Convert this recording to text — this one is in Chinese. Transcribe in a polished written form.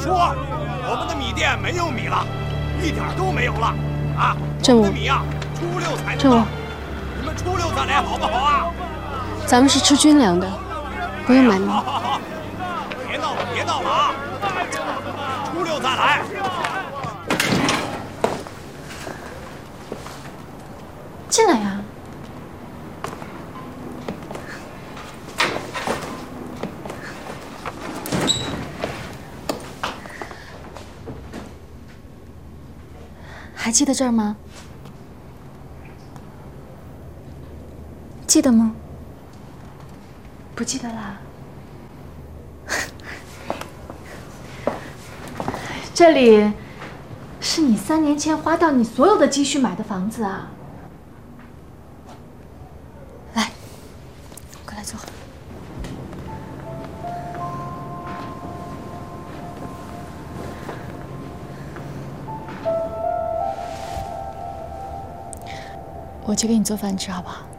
说，我们的米店没有米了，一点都没有了啊！ 郑武， 我们的米啊，初六才能郑武， 到，你们初六再来好不好啊？ 咱们是吃军粮的，不用买米。 好好好，别闹了，别闹了啊！初六再来。 进来呀。还记得这儿吗？记得吗？不记得啦。这里是你3年前花掉你所有的积蓄买的房子啊！来，快来坐。我去给你做饭吃，好不好？